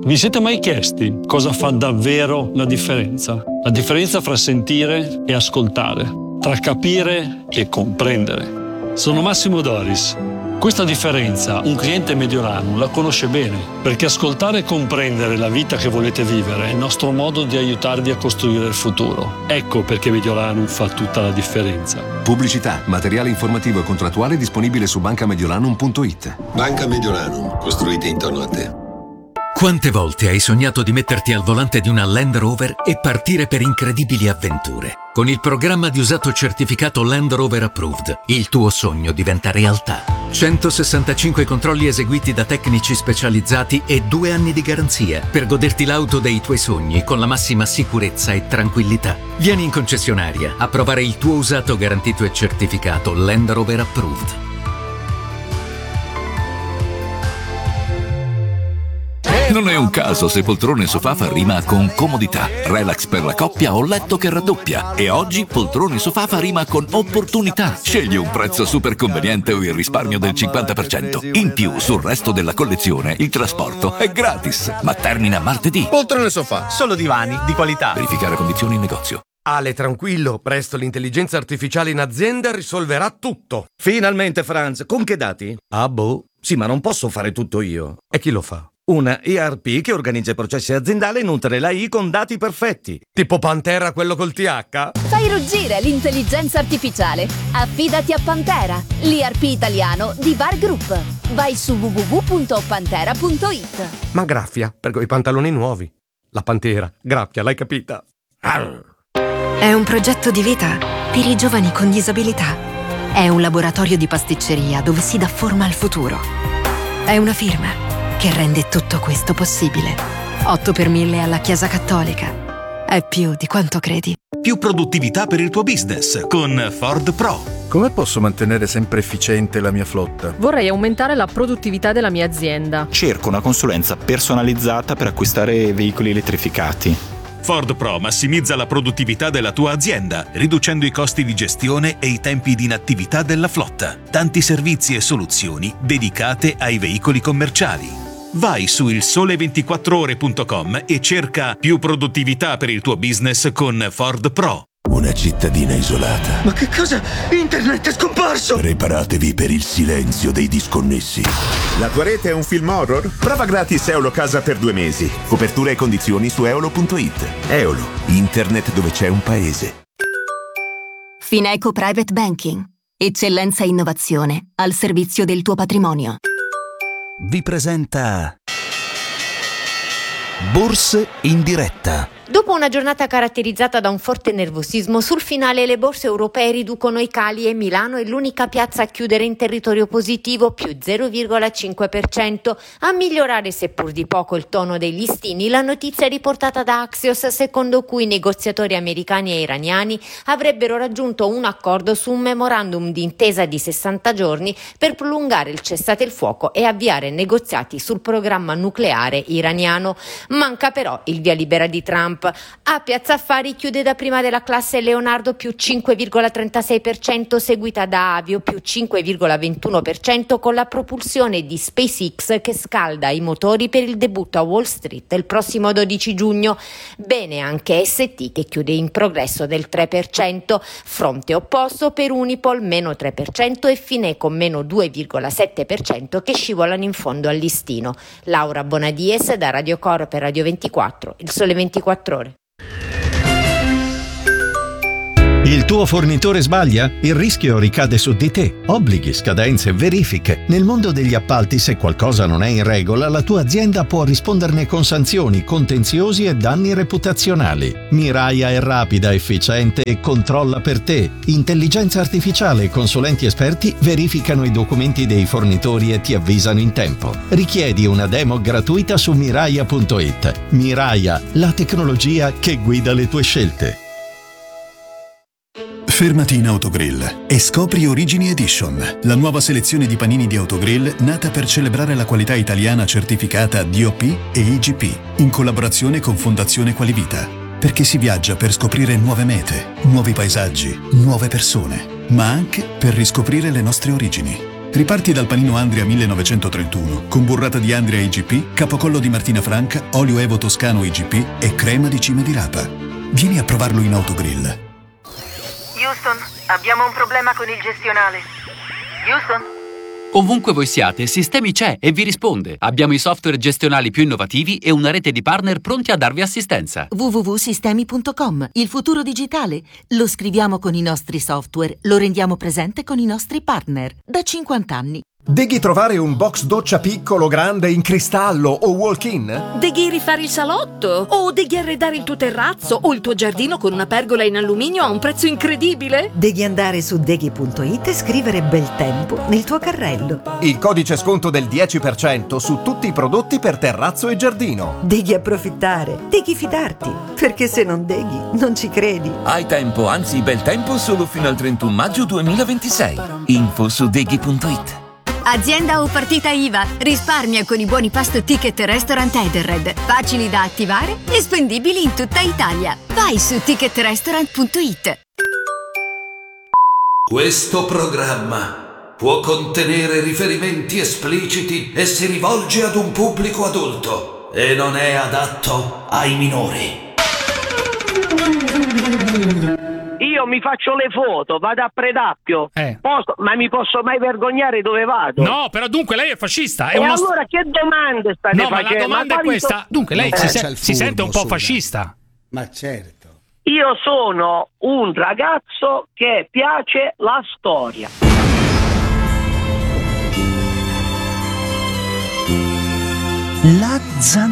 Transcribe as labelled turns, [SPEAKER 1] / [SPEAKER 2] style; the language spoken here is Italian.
[SPEAKER 1] Vi siete mai chiesti cosa fa davvero la differenza? La differenza fra sentire e ascoltare, tra capire e comprendere. Sono Massimo Doris. Questa differenza un cliente Mediolanum la conosce bene, perché ascoltare e comprendere la vita che volete vivere è il nostro modo di aiutarvi a costruire il futuro. Ecco perché Mediolanum fa tutta la differenza.
[SPEAKER 2] Pubblicità, materiale informativo e contrattuale disponibile su bancamediolanum.it.
[SPEAKER 3] Banca Mediolanum, costruite intorno a te.
[SPEAKER 4] Quante volte hai sognato di metterti al volante di una Land Rover e partire per incredibili avventure? Con il programma di usato certificato Land Rover Approved, il tuo sogno diventa realtà. 165 controlli eseguiti da tecnici specializzati e 2 anni di garanzia per goderti l'auto dei tuoi sogni con la massima sicurezza e tranquillità. Vieni in concessionaria a provare il tuo usato garantito e certificato Land Rover Approved.
[SPEAKER 5] Non è un caso se poltrone sofà fa rima con comodità, relax per la coppia o letto che raddoppia. E oggi poltrone sofà fa rima con opportunità. Scegli un prezzo super conveniente o il risparmio del 50%. In più, sul resto della collezione, il trasporto è gratis. Ma termina martedì.
[SPEAKER 6] Poltrone sofà, solo divani di qualità.
[SPEAKER 5] Verificare condizioni in negozio.
[SPEAKER 6] Ale, tranquillo, presto l'intelligenza artificiale in azienda risolverà tutto. Finalmente, Franz, con che dati? Ah, boh. Sì, ma non posso fare tutto io. E chi lo fa? Una ERP che organizza i processi aziendali e nutre l'AI con dati perfetti. Tipo Pantera, quello col TH?
[SPEAKER 7] Fai ruggire l'intelligenza artificiale. Affidati a Pantera, l'ERP italiano di VAR Group. Vai su www.pantera.it.
[SPEAKER 6] Ma graffia, per quei pantaloni nuovi. La Pantera, graffia, l'hai capita?
[SPEAKER 8] È un progetto di vita per i giovani con disabilità. È un laboratorio di pasticceria dove si dà forma al futuro. È una firma che rende tutto questo possibile. 8 per 1000 alla Chiesa Cattolica. È più di quanto credi.
[SPEAKER 9] Più produttività per il tuo business con Ford Pro.
[SPEAKER 10] Come posso mantenere sempre efficiente la mia flotta?
[SPEAKER 11] Vorrei aumentare la produttività della mia azienda.
[SPEAKER 12] Cerco una consulenza personalizzata per acquistare veicoli elettrificati.
[SPEAKER 9] Ford Pro massimizza la produttività della tua azienda, riducendo i costi di gestione e i tempi di inattività della flotta. Tanti servizi e soluzioni dedicate ai veicoli commerciali. Vai su ilsole24ore.com e cerca più produttività per il tuo business con Ford Pro.
[SPEAKER 13] Una cittadina isolata.
[SPEAKER 14] Ma che cosa? Internet è scomparso!
[SPEAKER 13] Preparatevi per il silenzio dei disconnessi.
[SPEAKER 15] La tua rete è un film horror? Prova gratis Eolo Casa per 2 mesi. Copertura e condizioni su eolo.it. Eolo, internet dove c'è un paese.
[SPEAKER 16] Fineco Private Banking. Eccellenza e innovazione al servizio del tuo patrimonio.
[SPEAKER 17] Vi presenta Borse in diretta.
[SPEAKER 18] Dopo una giornata caratterizzata da un forte nervosismo, sul finale le borse europee riducono i cali e Milano è l'unica piazza a chiudere in territorio positivo, più 0,5%. A migliorare, seppur di poco, il tono dei listini, la notizia riportata da Axios, secondo cui i negoziatori americani e iraniani avrebbero raggiunto un accordo su un memorandum di intesa di 60 giorni per prolungare il cessate il fuoco e avviare negoziati sul programma nucleare iraniano. Manca però il via libera di Trump. A Piazza Affari chiude da prima della classe Leonardo più 5,36%, seguita da Avio più 5,21% con la propulsione di SpaceX che scalda i motori per il debutto a Wall Street il prossimo 12 giugno. Bene anche ST che chiude in progresso del 3%, fronte opposto per Unipol meno 3% e Fineco meno 2,7% che scivolano in fondo al listino. Laura Bonadies da Radio Coro per Radio 24, Il Sole 24 Ore.
[SPEAKER 19] Il tuo fornitore sbaglia? Il rischio ricade su di te. Obblighi, scadenze, verifiche. Nel mondo degli appalti, se qualcosa non è in regola, la tua azienda può risponderne con sanzioni, contenziosi e danni reputazionali. Miraia è rapida, efficiente e controlla per te. Intelligenza artificiale e consulenti esperti verificano i documenti dei fornitori e ti avvisano in tempo. Richiedi una demo gratuita su miraia.it. Miraia, la tecnologia che guida le tue scelte.
[SPEAKER 20] Fermati in Autogrill e scopri Origini Edition, la nuova selezione di panini di Autogrill nata per celebrare la qualità italiana certificata DOP e IGP, in collaborazione con Fondazione Qualivita. Perché si viaggia per scoprire nuove mete, nuovi paesaggi, nuove persone, ma anche per riscoprire le nostre origini. Riparti dal panino Andria 1931 con burrata di Andria IGP, capocollo di Martina Franca, olio Evo Toscano IGP e crema di cime di rapa. Vieni a provarlo in autogrill.
[SPEAKER 21] Houston, abbiamo un problema con il gestionale. Houston?
[SPEAKER 22] Ovunque voi siate, Sistemi c'è e vi risponde. Abbiamo i software gestionali più innovativi e una rete di partner pronti a darvi assistenza.
[SPEAKER 23] www.sistemi.com. Il futuro digitale. Lo scriviamo con i nostri software, lo rendiamo presente con i nostri partner. Da 50 anni.
[SPEAKER 24] Deghi trovare un box doccia piccolo, grande, in cristallo o walk-in?
[SPEAKER 25] Deghi rifare il salotto? O deghi arredare il tuo terrazzo o il tuo giardino con una pergola in alluminio a un prezzo incredibile?
[SPEAKER 26] Deghi andare su deghi.it e scrivere bel tempo nel tuo carrello.
[SPEAKER 24] Il codice sconto del 10% su tutti i prodotti per terrazzo e giardino.
[SPEAKER 26] Deghi approfittare, deghi fidarti, perché se non deghi non ci credi.
[SPEAKER 27] Hai tempo, anzi bel tempo solo fino al 31 maggio 2026. Info su deghi.it.
[SPEAKER 7] Azienda o partita IVA. Risparmia con i buoni pasto ticket restaurant Edenred. Facili da attivare e spendibili in tutta Italia. Vai su ticketrestaurant.it.
[SPEAKER 28] Questo programma può contenere riferimenti espliciti e si rivolge ad un pubblico adulto e non è adatto ai minori.
[SPEAKER 29] Io mi faccio le foto, vado a Predappio, ma mi posso mai vergognare dove vado?
[SPEAKER 30] No, però dunque lei è fascista.
[SPEAKER 29] Allora che domande state facendo?
[SPEAKER 30] No, ma la domanda è questa. Dunque lei si sente un po' fascista?
[SPEAKER 31] Ma certo.
[SPEAKER 29] Io sono un ragazzo che piace la storia.
[SPEAKER 17] La